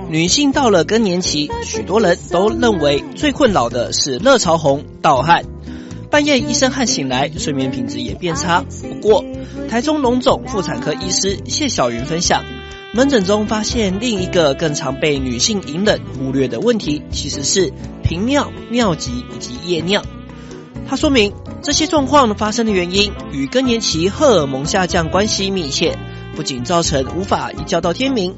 女性到了更年期，许多人都认为最困扰的是热潮红、盗汗。半夜一身汗醒来，睡眠品质也变差。不过，台中荣总妇产科医师谢小云分享，门诊中发现另一个更常被女性隐忍忽略的问题，其实是频尿、尿急以及夜尿。他说明，这些状况发生的原因与更年期荷尔蒙下降关系密切，不仅造成无法一觉到天明，